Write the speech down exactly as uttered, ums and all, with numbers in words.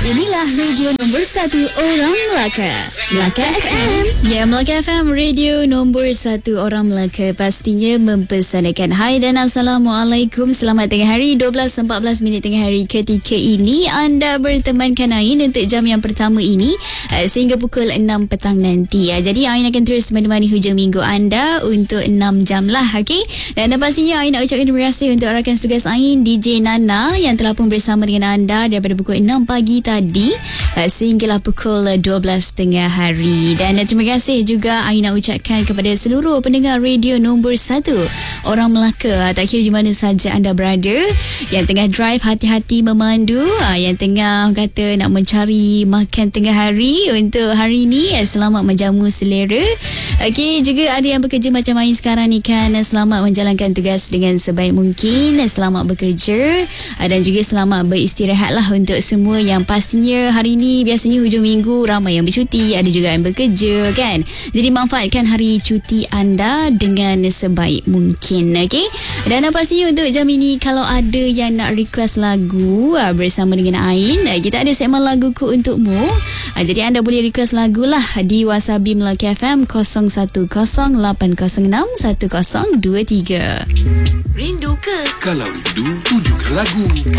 Inilah radio nombor satu orang Melaka. Melaka F M. Ya, Melaka F M, radio nombor satu orang Melaka. Pastinya mempersanakan. Hai dan Assalamualaikum. Selamat tengah hari, dua belas empat belas minit tengah hari ketika ini. Anda bertemankan Ain untuk jam yang pertama ini uh, sehingga pukul enam petang nanti. Uh, jadi Ain akan terus menemani hujung minggu anda untuk enam jam lah. Okay? Dan uh, pastinya Ain nak ucapkan terima kasih untuk rakan tugas Ain, D J Nana, yang telah pun bersama dengan anda daripada pukul enam pagi tadi uh, sehinggalah pukul dua belas tengah hari. Dan uh, terima kasih juga Ain nak ucapkan kepada seluruh pendengar radio nombor satu orang Melaka. Uh, tak kira di mana saja anda berada, yang tengah drive hati-hati memandu, uh, yang tengah kata nak mencari makan tengah hari untuk hari ni, uh, selamat menjamu selera. Okey, juga ada yang bekerja macam Ain sekarang ni kan, uh, selamat menjalankan tugas dengan sebaik mungkin, uh, selamat bekerja, uh, dan juga selamat beristirahat lah untuk semua yang pastinya hari ni biasanya hujung minggu ramai yang bercuti, ada juga yang bekerja kan. Jadi manfaatkan hari cuti anda dengan sebaik mungkin. Okey. Dan pastinya untuk jam ini, kalau ada yang nak request lagu uh, bersama dengan Ain, uh, kita ada segmen laguku untukmu. Uh, jadi anda boleh request lagu lah di Wasabi Melaka F M kosong satu kosong lapan kosong enam satu kosong dua tiga. Rindu ke? Kalau rindu, tujukan lagu.